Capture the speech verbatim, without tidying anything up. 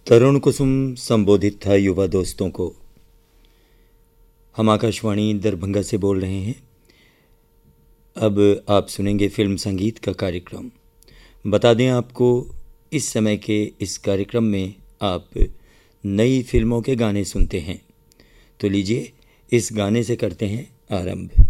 तरुण कुसुम संबोधित था युवा दोस्तों को। हम आकाशवाणी दरभंगा से बोल रहे हैं। अब आप सुनेंगे फिल्म संगीत का कार्यक्रम। बता दें आपको, इस समय के इस कार्यक्रम में आप नई फिल्मों के गाने सुनते हैं। तो लीजिए, इस गाने से करते हैं आरंभ।